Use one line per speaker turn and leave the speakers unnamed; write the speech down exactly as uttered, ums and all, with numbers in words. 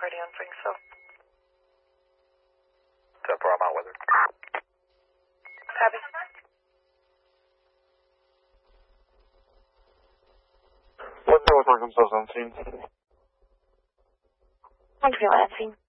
Ready on Franksville.
ten four, I'm out with her.
Abby.
What's the Arkansas on scene?
Franksville, at scene.